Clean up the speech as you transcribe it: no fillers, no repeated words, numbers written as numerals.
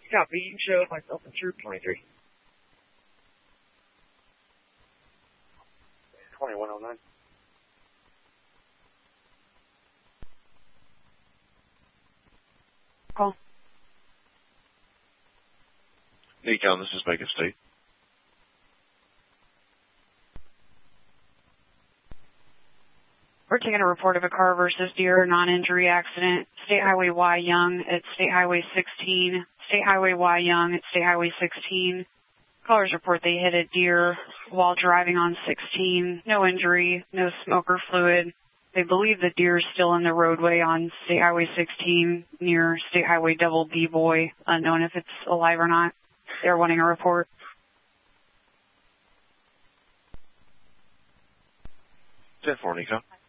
Copy. You can show myself in Troop 23. 2109. Call. Nikon, this is Bacon State. We're taking a report of a car versus deer non-injury accident. State Highway Y Young at State Highway 16. State Highway Y Young at State Highway 16. Callers report they hit a deer while driving on 16. No injury, no smoke or fluid. They believe the deer is still in the roadway on State Highway 16 near State Highway Double B Boy, unknown if it's alive or not. They're wanting a report. 10-4, Nikon.